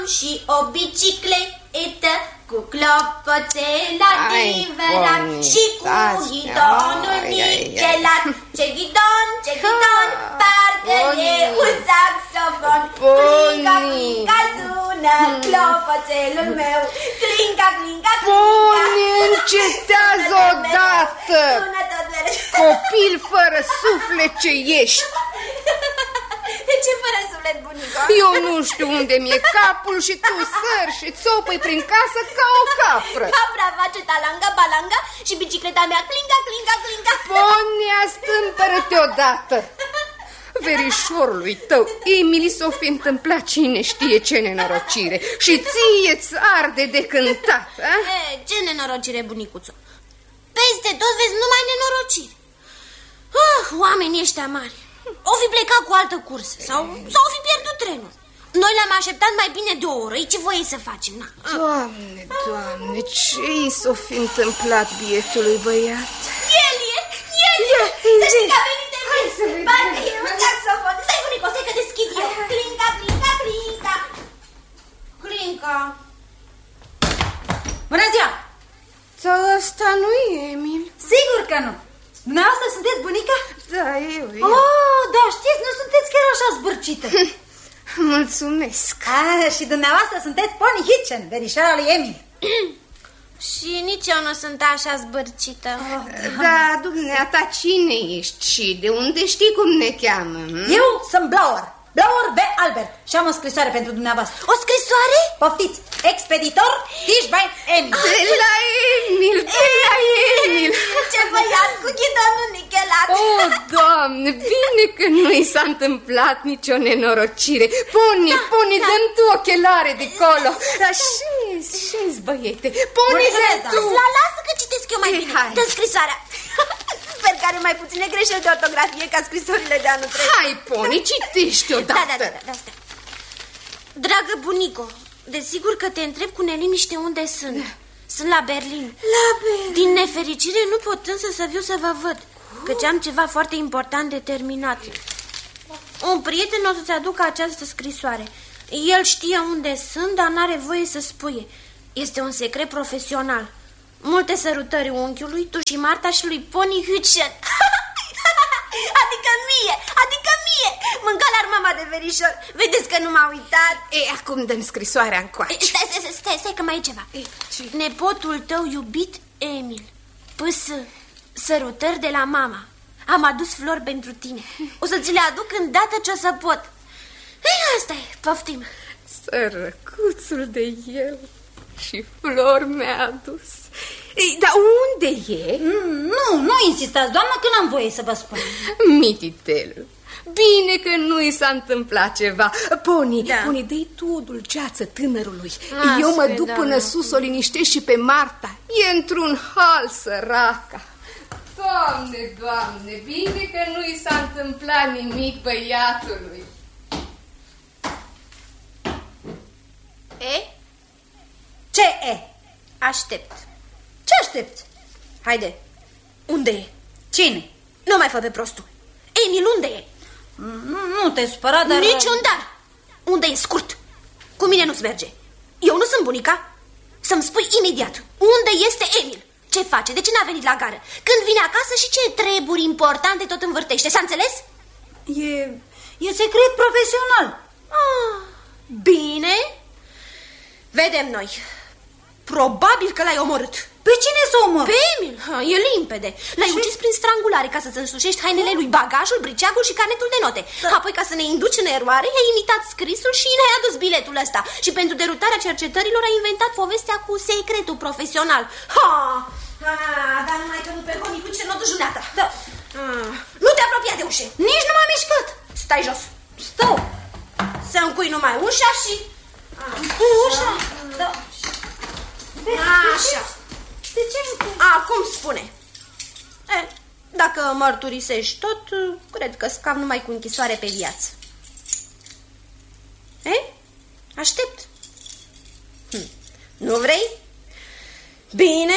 și o bicicletă cu clopoțel adevărat și cu ghidonul nichelat. Ce ghidon, parcă e un saxofon. Clinca, clinca, sună clopoțelul meu. Clinca, clinca, clinca. Pony, încetează odată! Copil fără suflet ce ești! De ce fără suflet, bunică? Eu nu știu unde mi-e capul și tu sări și țopăi prin casă ca o capră. Capra face talanga, balanga și bicicleta mea clinca, clinca, clinca. Ponia, stâmpără-te odată! Verișorului tău, Emily, s-o fi întâmplat cine știe ce nenorocire și ție-ți arde de cântat, a? Ce nenorocire, bunicuțo? Peste tot vezi numai nenorocire. Oamenii ăștia mari o fi plecat cu altă cursă sau o fi pierdut trenul. Noi l-am așteptat mai bine de o oră. Ce voie să facem? Doamne, Doamne, ce-i s-o fi întâmplat bietului băiat? El e! Să știi că a venit de mine. Parcă e un saxofon. Stai, bunico, stai că deschid eu. Clinca, clinca, clinca. Clinca. Bună ziua! Dar ăsta nu e Emil. Sigur că nu. Dumneavoastră sunteți bunica? Da, eu. Da, știți, nu sunteți chiar așa zbârcită. Mulțumesc. Și dumneavoastră sunteți Pony Hitchen, verișoara lui Emil. Și nici eu nu sunt așa zbârcită. Da, dumneata, cine ești și de unde știi cum ne cheamă? Eu sunt Blower B. Albert și am o scrisoare pentru dumneavoastră. O scrisoare? Poftiți, expeditor Tischbein Emil. De la Emil. Ce băiat cu ghidonul nichelat. Doamne, bine că nu i s-a întâmplat nicio nenorocire. Pony, dă-mi tu ochelare de colo. Șezi, băiete. Pony, dă-mi tu. Lasă că citesc eu mai bine. Dă scrisoarea. Sper că are mai puține greșeli de ortografie ca scrisorile de anul trecut. Hai, Pony, citești odată. Da. Dragă bunico, desigur că te întreb cu neliniște unde sunt. Sunt la Berlin. Din nefericire nu pot însă să viu să vă văd, căci am ceva foarte important de terminat. Un prieten o să-ți aducă această scrisoare. El știe unde sunt, dar n-are voie să spuie. Este un secret profesional. Multe sărutări unchiului, tu și Marta și lui Pony Hitchen. Adică mie. Mânca-l-ar mama de verișor. Vedeți că nu m-a uitat. Acum dă-mi scrisoarea încoace. Stai că mai e ceva. Nepotul tău iubit, Emil. Sărutări de la mama. Am adus flori pentru tine. O să ți le aduc îndată ce o să pot. Asta e, poftim. Sărăcuțul de el. Și flori mi-a adus. Dar unde e? Nu insistați, doamnă, că n-am voie să vă spun. Mititelul, bine că nu i s-a întâmplat ceva. Pony, dă-i tu o dulceață tânărului. Eu mă duc până sus, o liniștesc și pe Marta. E într-un hal, săraca. Doamne, bine că nu i s-a întâmplat nimic băiatului. Ce e? Aștept. Ce aștepți? Haide, unde e? Cine? Nu mai fă pe prostul. Emil, unde e? Nu te supăra, dar... Niciun dar. Unde e, scurt? Cu mine nu-ți merge. Eu nu sunt bunica. Să-mi spui imediat unde este Emil. Ce face? De ce n-a venit la gară? Când vine acasă și ce treburi importante tot învârtește. S-a înțeles? E secret profesional. Bine. Vedem noi. Probabil că l-ai omorât. Pe cine să omor? Pe Emil, e limpede. L-ai ucis prin strangulare ca să-ți însușești hainele lui, bagajul, briceagul și carnetul de note. Apoi, ca să ne induci în eroare, i-ai imitat scrisul și ne-ai adus biletul ăsta. Și pentru derutarea cercetărilor ai inventat povestea cu secretul profesional. Dar numai că nu pe Pony Hitchen n-o duci dumneata. Nu te apropia de ușe. Nici nu m-am mișcat. Stai jos. Stau. Să încui numai ușa și... Ușa? Da. Așa. De ce? Acum spune. Dacă mărturisești tot, cred că scap numai cu închisoare pe viață. Aștept. Nu vrei? Bine.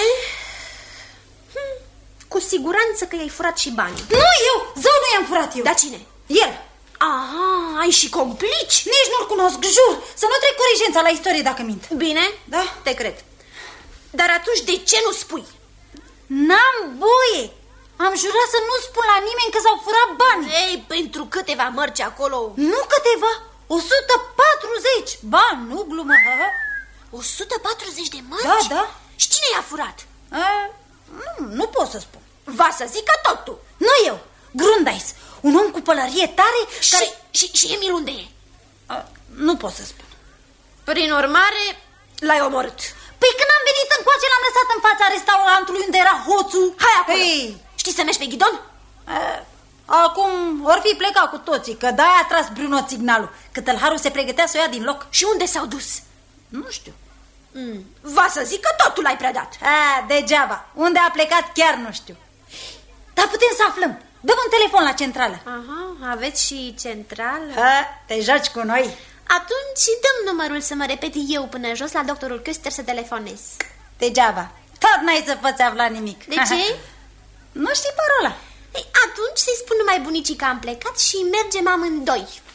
Cu siguranță că i-ai furat și banii. Nu eu, zău, nu i-am furat eu. Dar cine? El. Aha, ai și complici? Nici nu-l cunosc, jur. Să nu trec cu regența la istorie dacă mint. Bine, da, te cred. Dar atunci de ce nu spui? N-am voie. Am jurat să nu spun la nimeni că s-au furat bani. Ei, pentru câteva mărci acolo... Nu câteva, 140. Ba, nu glumă. 140 de mărci? Da, da. Și cine i-a furat? Nu pot să spun. Va să zică totul. Nu eu, Grundais, un om cu pălărie tare care... Și Emil unde e? Nu pot să spun. Prin urmare, l-ai omorât. Păi când am venit încoace, l-am lăsat în fața restaurantului unde era hoțul. Hai acolo. Știi să mergi pe ghidon? Acum or fi plecat cu toții, că de-aia a tras Bruno signalul, că tălharul se pregătea să o ia din loc. Și unde s-au dus? Nu știu. Va să zic că totul ai predat. Degeaba. Unde a plecat chiar nu știu. Dar putem să aflăm. Dăm un telefon la centrală. Aha, aveți și centrală? Te joci cu noi. Atunci dăm numărul să mă repet eu până jos la doctorul Köster să telefonez. Degeaba. Tot n-ai să poți afla nimic. De ce? Nu știi parola. Ei, atunci să-i spun numai bunicii că am plecat și mergem amândoi.